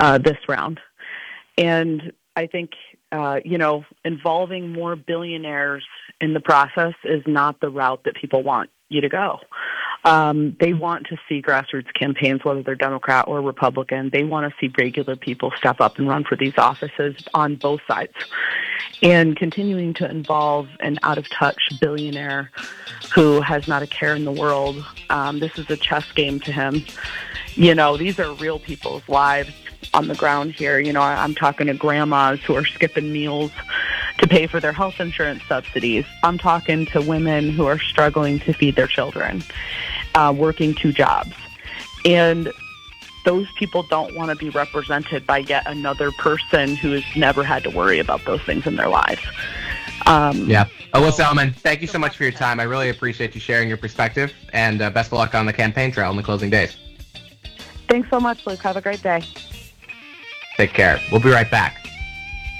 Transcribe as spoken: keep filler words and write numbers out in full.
uh, this round. And I think, uh, you know, involving more billionaires in the process is not the route that people want you to go. Um, they want to see grassroots campaigns, whether they're Democrat or Republican. They want to see regular people step up and run for these offices on both sides. And continuing to involve an out-of-touch billionaire who has not a care in the world, um, this is a chess game to him. You know, these are real people's lives on the ground here. You know, I'm talking to grandmas who are skipping meals to pay for their health insurance subsidies. I'm talking to women who are struggling to feed their children, uh, working two jobs. And those people don't want to be represented by yet another person who has never had to worry about those things in their lives. Um, yeah. Alyssa Ellman, thank you so much for your time. I really appreciate you sharing your perspective, and uh, best of luck on the campaign trail in the closing days. Thanks so much, Luke. Have a great day. Take care. We'll be right back.